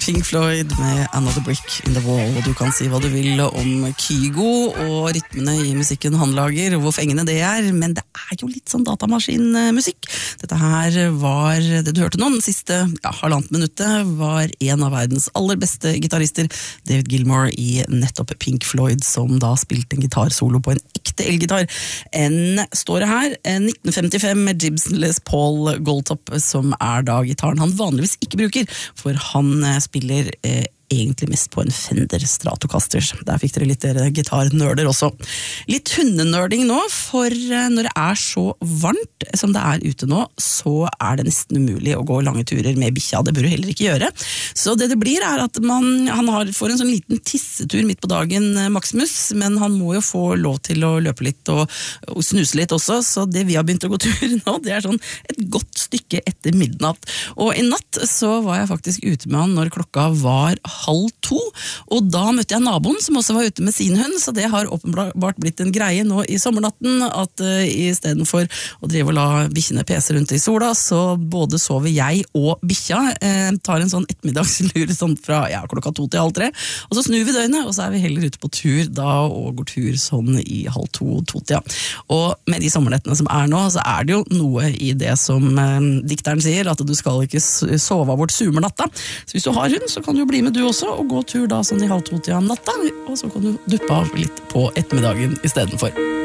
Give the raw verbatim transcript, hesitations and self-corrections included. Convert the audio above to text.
Pink Floyd med Another Brick in the Wall, og du kan si hva du vil om Kygo og rytmene i musikken han lager, og hvor fengende det er, men det er jo litt sånn datamaskinmusikk. Dette her var, det du hørte nå, den siste ja, halvannet minuttet, var en av verdens aller beste gitarister, David Gilmour i nettopp Pink Floyd, som da spilte en gitarsolo på en ekte elgitar. En, står det her, en nitten femtifem med Gibson Les Paul Goldtop, som er da gitaren han vanligvis ikke bruker, for han spiller eh, egentlig mest på en Fender Stratocaster. Der fikk dere litt dere gitarnørder også. Litt hundenørding nå, for når det er så varmt som det er ute nå, så er det nesten umulig å gå lange turer med bikkja. Det bør du heller ikke gjøre. Så det det blir er at man, han har, får en sånn liten tissetur midt på dagen, Maximus, men han må jo få lov til å løpe litt og, og snuse litt også, så det vi har begynt å gå tur nå, det er sånn et godt stykke etter midnatt. Og i natt så var jeg faktisk ute med han når klokka var halv to, og da møtte jeg naboen som også var ute med sin hund, så det har åpenbart blitt en greie nå i sommernatten, at uh, i stedet for å drive og la bikkjene pese rundt i sola, så både sover jeg og bikkja, eh, tar en sånn ettermiddagslur sånn fra ja, klokka to til halv tre, og så snur vi døgnet, og så er vi heller ute på tur da, og går tur sånn i halv to, to-tida. Og med de sommernettene som er nå, så er det jo noe i det som eh, dikteren sier, at du skal ikke sove bort sumernatta. Så hvis du har hund, så kan du bli med du også, og gå tur da sånn i halv to-tida om natta, og så kan du duppe av litt på ettermiddagen i stedet for.